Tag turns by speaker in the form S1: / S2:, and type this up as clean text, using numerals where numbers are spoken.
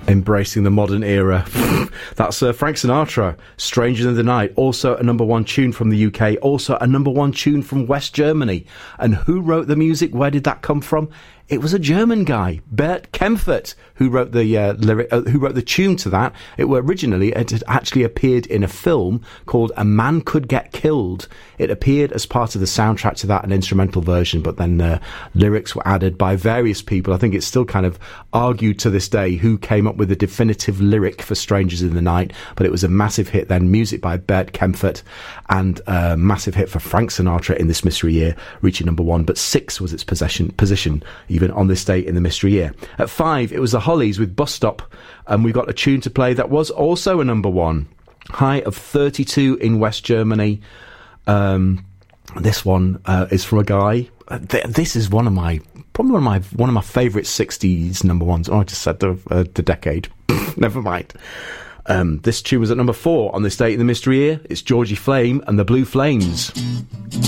S1: Embracing the modern era. That's Frank Sinatra, Stranger in the Night, also a number one tune from the UK, also a number one tune from West Germany. And who wrote the music? Where did that come from? It was a German guy, Bert Kaempfert, who wrote the who wrote the tune to that. It had actually appeared in a film called A Man Could Get Killed. It appeared as part of the soundtrack to that, an instrumental version, but then lyrics were added by various people. I think it's still kind of argued to this day who came up with the definitive lyric for Strangers in the Night, but it was a massive hit then, music by Bert Kaempfert, and a massive hit for Frank Sinatra in this mystery year, reaching number one, but 6 was its position, even on this day in the mystery year. At 5, it was the Hollies with Bus Stop, and we got a tune to play that was also a number one. High of 32 in West Germany. This one is from a guy. This is probably one of my favourite 60s number ones. Oh, I just said the decade. Never mind. This tune was at number 4 on this date in the mystery year. It's Georgie Flame and the Blue Flames.